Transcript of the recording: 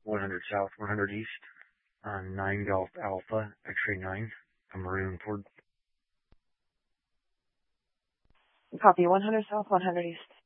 100 South, 100 East, 9 Golf Alpha, X-ray 9, Maroon Ford. Copy, 100 South, 100 East.